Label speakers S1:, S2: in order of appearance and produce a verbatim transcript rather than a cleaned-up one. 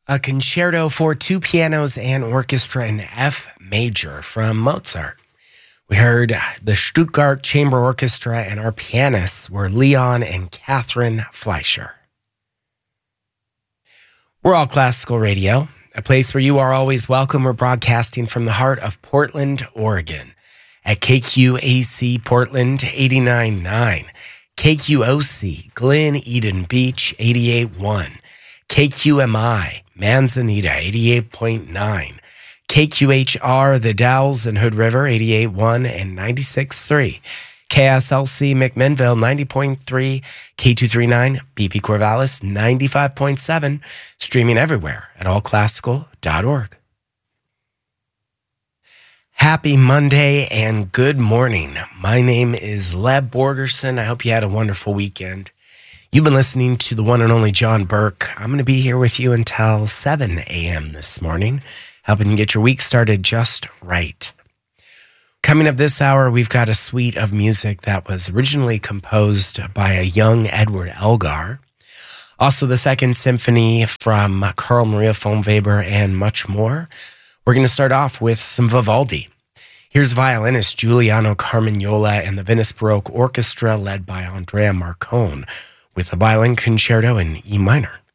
S1: a concerto for two pianos and orchestra in F major from Mozart. We heard the Stuttgart Chamber Orchestra, and our pianists were Leon and Catherine Fleischer. We're All Classical Radio, a place where you are always welcome. We're broadcasting from the heart of Portland, Oregon, at K Q A C Portland eighty-nine point nine, K Q O C Glen Eden Beach eighty-eight point one, K Q M I Manzanita eighty-eight point nine, K Q H R The Dalles and Hood River eighty-eight point one and ninety-six point three, K S L C McMinnville ninety point three, K two thirty-nine B P Corvallis ninety-five point seven, streaming everywhere at all classical dot org. Happy Monday and good morning. My name is Leb Borgerson. I hope you had a wonderful weekend. You've been listening to the one and only John Burke. I'm going to be here with you until seven a.m. this morning, helping you get your week started just right. Coming up this hour, we've got a suite of music that was originally composed by a young Edward Elgar. Also, the Second Symphony from Carl Maria von Weber and much more. We're going to start off with some Vivaldi. Here's violinist Giuliano Carmagnola and the Venice Baroque Orchestra led by Andrea Marcone with a violin concerto in E minor.